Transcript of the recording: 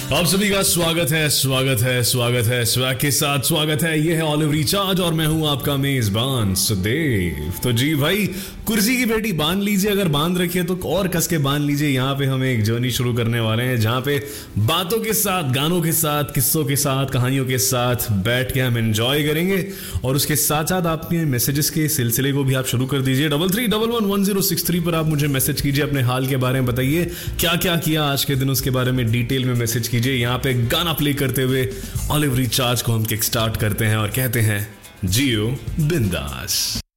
आप सभी का स्वागत है स्वैग के साथ स्वागत है। ये है ऑलिव रिचार्ज और मैं हूं आपका मेजबान सुदेव। तो जी भाई, कुर्सी की पेटी बांध लीजिए, अगर बांध रखी है तो और कस के बांध लीजिए। यहाँ पे हम एक जर्नी शुरू करने वाले हैं जहाँ पे बातों के साथ, गानों के साथ, किस्सों के साथ, कहानियों के साथ बैठ के हम एंजॉय करेंगे। और उसके साथ साथ आपके मैसेजेस के सिलसिले को भी आप शुरू कर दीजिए। 33111063 पर आप मुझे मैसेज कीजिए, अपने हाल के बारे में बताइए, क्या क्या किया आज के दिन, उसके बारे में डिटेल में मैसेज कीजिए। यहाँ पे गाना प्ले करते हुए ऑलिव रिचार्ज को हम किक स्टार्ट करते हैं और कहते हैं जियो बिंदास।